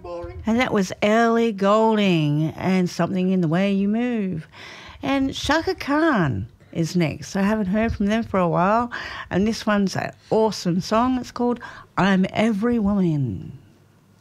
And that was Ellie Goulding and Something in the Way You Move. And Shaka Khan is next. I haven't heard from them for a while. And this one's an awesome song. It's called I'm Every Woman.